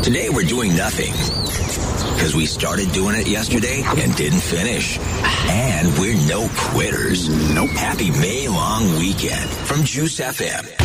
Today we're doing nothing because we started doing it yesterday and didn't finish. And we're no quitters. Nope. Happy May long weekend from Juice FM.